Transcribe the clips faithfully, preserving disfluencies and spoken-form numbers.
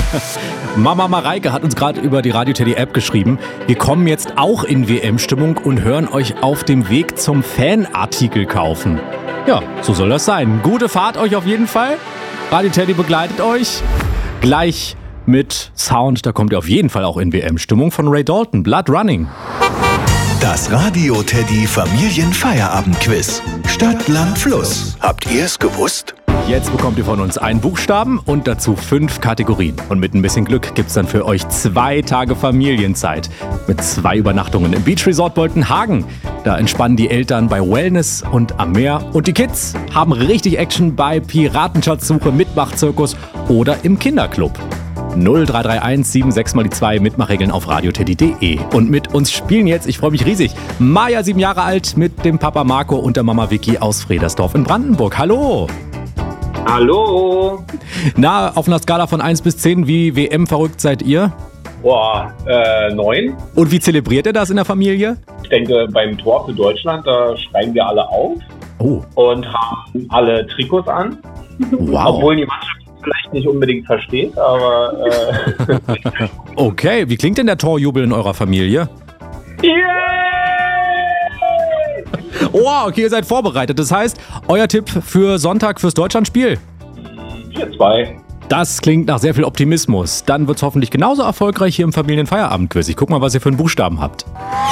Mama Mareike hat uns gerade über die Radio Teddy App geschrieben. Wir kommen jetzt auch in W M-Stimmung und hören euch auf dem Weg zum Fanartikel kaufen. Ja, so soll das sein. Gute Fahrt euch auf jeden Fall. Radio Teddy begleitet euch. Gleich mit Sound, da kommt ihr auf jeden Fall auch in W M-Stimmung von Ray Dalton, Blood Running. Das Radio Teddy Familienfeierabendquiz. Stadt, Land, Fluss. Habt ihr es gewusst? Jetzt bekommt ihr von uns einen Buchstaben und dazu fünf Kategorien. Und mit ein bisschen Glück gibt's dann für euch zwei Tage Familienzeit. Mit zwei Übernachtungen im Beach Resort Boltenhagen. Da entspannen die Eltern bei Wellness und am Meer. Und die Kids haben richtig Action bei Piratenschatzsuche, Mitmachzirkus oder im Kinderclub. null drei drei eins sieben sechs mal die zwei Mitmachregeln auf radioteddy punkt de. Und mit uns spielen jetzt, ich freue mich riesig, Maja, sieben Jahre alt, mit dem Papa Marco und der Mama Vicky aus Fredersdorf in Brandenburg. Hallo! Hallo! Na, auf einer Skala von eins bis zehn, wie W M-verrückt seid ihr? Boah, äh, neun. Und wie zelebriert ihr das in der Familie? Ich denke, beim Tor für Deutschland, da schreiben wir alle auf. Oh. Und haben alle Trikots an. Wow. Obwohl die Mannschaft vielleicht nicht unbedingt versteht, aber... Äh Okay, wie klingt denn der Torjubel in eurer Familie? Yeah! Oh, okay, ihr seid vorbereitet. Das heißt, euer Tipp für Sonntag fürs Deutschlandspiel? vier zwei. Das klingt nach sehr viel Optimismus. Dann wird's hoffentlich genauso erfolgreich hier im Familienfeierabendquiz. Ich guck mal, was ihr für einen Buchstaben habt.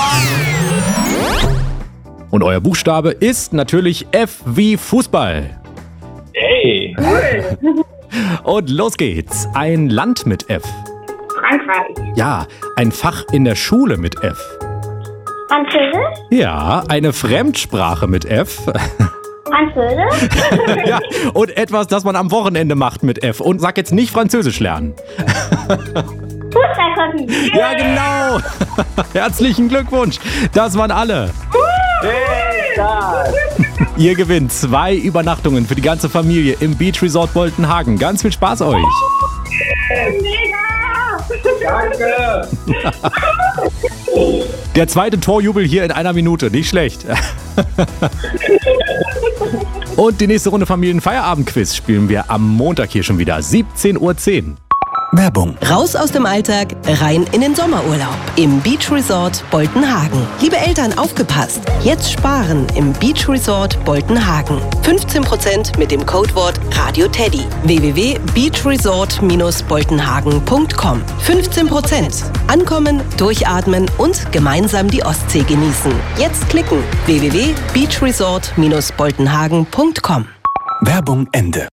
Und euer Buchstabe ist natürlich F wie Fußball. Hey! Und los geht's. Ein Land mit F. Frankreich. Ja, ein Fach in der Schule mit F. Französisch? Ja, eine Fremdsprache mit F. Französisch? Ja, und etwas, das man am Wochenende macht mit F. Und sag jetzt nicht Französisch lernen. Fußball gucken. Ja, genau. Herzlichen Glückwunsch. Das waren alle. Ihr gewinnt zwei Übernachtungen für die ganze Familie im Beach Resort Boltenhagen. Ganz viel Spaß euch. Mega! Danke! Der zweite Torjubel hier in einer Minute. Nicht schlecht. Und die nächste Runde Familienfeierabendquiz spielen wir am Montag hier schon wieder. siebzehn Uhr zehn. Werbung. Raus aus dem Alltag, rein in den Sommerurlaub im Beach Resort Boltenhagen. Liebe Eltern, aufgepasst! Jetzt sparen im Beach Resort Boltenhagen. fünfzehn Prozent mit dem Codewort RADIOTEDDY. w w w punkt beachresort boltenhagen punkt com. fünfzehn Prozent. Ankommen, durchatmen und gemeinsam die Ostsee genießen. Jetzt klicken w w w punkt beachresort boltenhagen punkt com. Werbung Ende.